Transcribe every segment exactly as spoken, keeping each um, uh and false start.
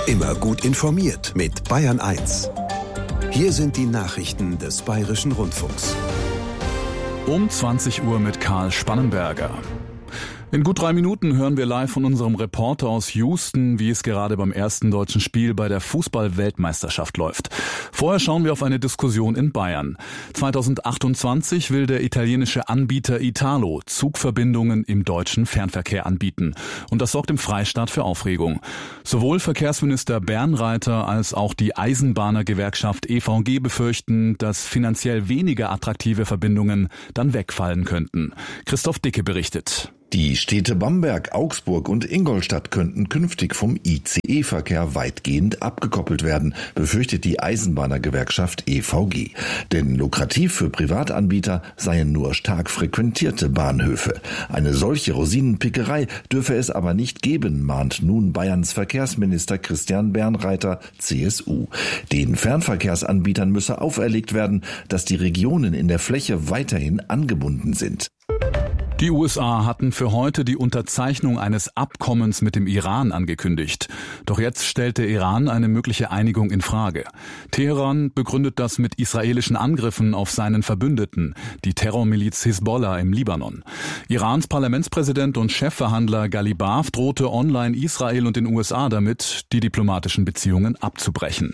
Immer gut informiert mit Bayern eins. Hier sind die Nachrichten des Bayerischen Rundfunks. Um zwanzig Uhr mit Karl Spannenberger. In gut drei Minuten hören wir live von unserem Reporter aus Houston, wie es gerade beim ersten deutschen Spiel bei der Fußball-Weltmeisterschaft läuft. Vorher schauen wir auf eine Diskussion in Bayern. zweitausendachtundzwanzig will der italienische Anbieter Italo Zugverbindungen im deutschen Fernverkehr anbieten. Und das sorgt im Freistaat für Aufregung. Sowohl Verkehrsminister Bernreiter als auch die Eisenbahnergewerkschaft E V G befürchten, dass finanziell weniger attraktive Verbindungen dann wegfallen könnten. Christoph Dicke berichtet. Die Städte Bamberg, Augsburg und Ingolstadt könnten künftig vom I C E-Verkehr weitgehend abgekoppelt werden, befürchtet die Eisenbahnergewerkschaft E V G. Denn lukrativ für Privatanbieter seien nur stark frequentierte Bahnhöfe. Eine solche Rosinenpickerei dürfe es aber nicht geben, mahnt nun Bayerns Verkehrsminister Christian Bernreiter, C S U. Den Fernverkehrsanbietern müsse auferlegt werden, dass die Regionen in der Fläche weiterhin angebunden sind. Die U S A hatten für heute die Unterzeichnung eines Abkommens mit dem Iran angekündigt. Doch jetzt stellt der Iran eine mögliche Einigung in Frage. Teheran begründet das mit israelischen Angriffen auf seinen Verbündeten, die Terrormiliz Hisbollah im Libanon. Irans Parlamentspräsident und Chefverhandler Ghalibaf drohte online Israel und den U S A damit, die diplomatischen Beziehungen abzubrechen.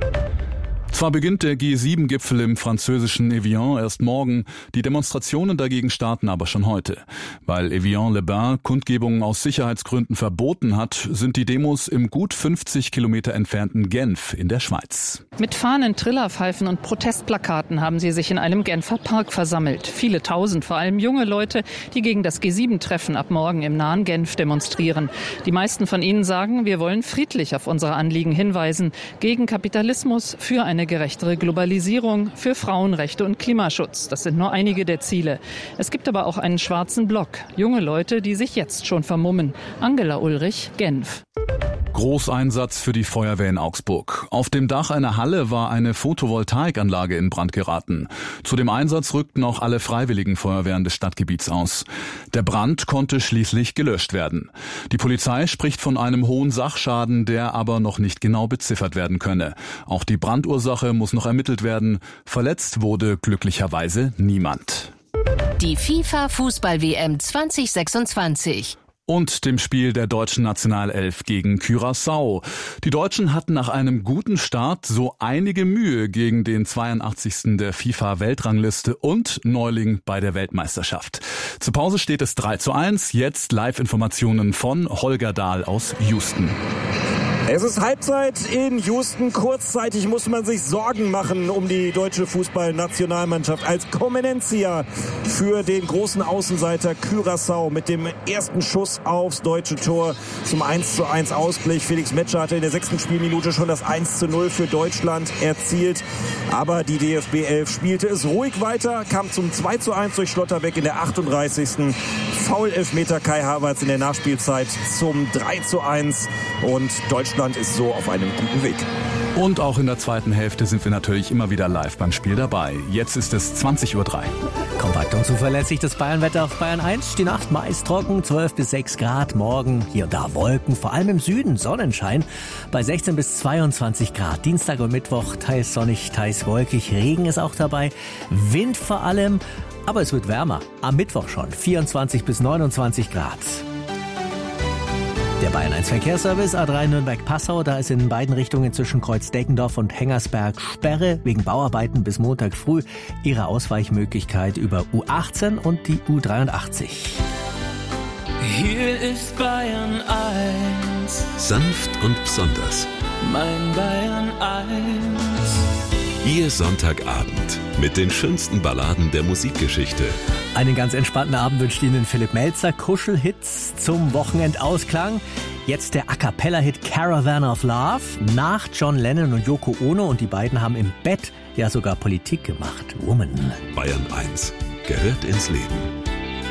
Zwar beginnt der G sieben Gipfel im französischen Evian erst morgen, die Demonstrationen dagegen starten aber schon heute. Weil Evian-les-Bains Kundgebungen aus Sicherheitsgründen verboten hat, sind die Demos im gut fünfzig Kilometer entfernten Genf in der Schweiz. Mit Fahnen, Trillerpfeifen und Protestplakaten haben sie sich in einem Genfer Park versammelt. Viele tausend, vor allem junge Leute, die gegen das G sieben Treffen ab morgen im nahen Genf demonstrieren. Die meisten von ihnen sagen, wir wollen friedlich auf unsere Anliegen hinweisen, gegen Kapitalismus, für eine gerechtere Globalisierung, für Frauenrechte und Klimaschutz. Das sind nur einige der Ziele. Es gibt aber auch einen schwarzen Block. Junge Leute, die sich jetzt schon vermummen. Angela Ulrich, Genf. Großeinsatz für die Feuerwehr in Augsburg. Auf dem Dach einer Halle war eine Photovoltaikanlage in Brand geraten. Zu dem Einsatz rückten auch alle freiwilligen Feuerwehren des Stadtgebiets aus. Der Brand konnte schließlich gelöscht werden. Die Polizei spricht von einem hohen Sachschaden, der aber noch nicht genau beziffert werden könne. Auch die Brandursache muss noch ermittelt werden. Verletzt wurde glücklicherweise niemand. Die FIFA-Fußball-W M zwanzig sechsundzwanzig. Und dem Spiel der deutschen Nationalelf gegen Curaçao. Die Deutschen hatten nach einem guten Start so einige Mühe gegen den zweiundachtzigsten der FIFA-Weltrangliste und Neuling bei der Weltmeisterschaft. Zur Pause steht es drei zu eins. Jetzt Live-Informationen von Holger Dahl aus Houston. Es ist Halbzeit in Houston. Kurzzeitig muss man sich Sorgen machen um die deutsche Fußballnationalmannschaft als Comenencia für den großen Außenseiter Curaçao mit dem ersten Schuss aufs deutsche Tor zum eins zu eins Ausgleich. Felix Metscher hatte in der sechsten Spielminute schon das eins zu null für Deutschland erzielt. Aber die D F B elf spielte es ruhig weiter, kam zum zwei zu eins durch Schlotterbeck in der achtunddreißigsten Foul-Elfmeter Kai Havertz in der Nachspielzeit zum drei zu eins. Und Deutschland ist so auf einem guten Weg. Und auch in der zweiten Hälfte sind wir natürlich immer wieder live beim Spiel dabei. Jetzt ist es zwanzig Uhr drei. Kompakt und zuverlässig das Bayernwetter auf Bayern eins. Die Nacht meist trocken, zwölf bis sechs Grad. Morgen hier und da Wolken, vor allem im Süden Sonnenschein bei sechzehn bis zweiundzwanzig Grad. Dienstag und Mittwoch teils sonnig, teils wolkig. Regen ist auch dabei. Wind vor allem, aber es wird wärmer. Am Mittwoch schon vierundzwanzig bis neunundzwanzig Grad. Der Bayern eins Verkehrsservice A drei Nürnberg-Passau, da ist in beiden Richtungen zwischen Kreuz-Deckendorf und Hengersberg Sperre wegen Bauarbeiten bis Montag früh. Ihre Ausweichmöglichkeit über U achtzehn und die U dreiundachtzig. Hier ist Bayern eins. Sanft und besonders. Mein Bayern eins. Ihr Sonntagabend mit den schönsten Balladen der Musikgeschichte. Einen ganz entspannten Abend wünscht Ihnen Philipp Melzer. Kuschelhits zum Wochenendausklang. Jetzt der A-Cappella-Hit Caravan of Love nach John Lennon und Yoko Ono. Und die beiden haben im Bett ja sogar Politik gemacht. Woman. Bayern eins gehört ins Leben.